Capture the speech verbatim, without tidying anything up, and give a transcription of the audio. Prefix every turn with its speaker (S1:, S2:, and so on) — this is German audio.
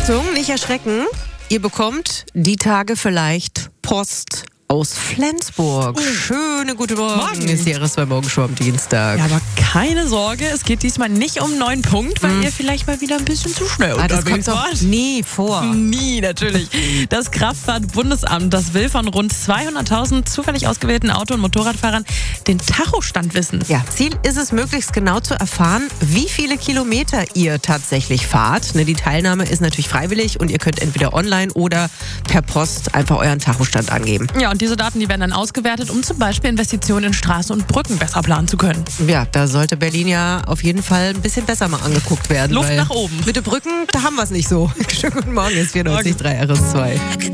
S1: Achtung, nicht erschrecken. Ihr bekommt die Tage vielleicht Post aus Flensburg.
S2: Oh.
S1: Schöne gute Morgen.
S2: Morgen.
S1: Ist die R S zwei Morgenshow am Dienstag.
S2: Ja, aber keine Sorge, es geht diesmal nicht um neun Punkt, weil
S1: Hm.
S2: ihr vielleicht mal wieder ein bisschen zu schnell
S1: Ah, das kommt
S2: unterwegs
S1: doch
S2: wart.
S1: nie vor.
S2: Nie, natürlich. Das Kraftfahrtbundesamt, das will von rund zweihunderttausend zufällig ausgewählten Auto- und Motorradfahrern den Tachostand wissen.
S1: Ja, Ziel ist es, möglichst genau zu erfahren, wie viele Kilometer ihr tatsächlich fahrt. Ne, die Teilnahme ist natürlich freiwillig und ihr könnt entweder online oder per Post einfach euren Tachostand angeben.
S2: Ja, und diese Daten, die werden dann ausgewertet, um zum Beispiel Investitionen in Straßen und Brücken besser planen zu können.
S1: Ja, da sollte Berlin ja auf jeden Fall ein bisschen besser mal angeguckt werden.
S2: Luft
S1: weil
S2: nach oben.
S1: Mit den Brücken, da haben wir es nicht so. Schönen guten Morgen, ist vierundneunzig Komma drei R S zwei.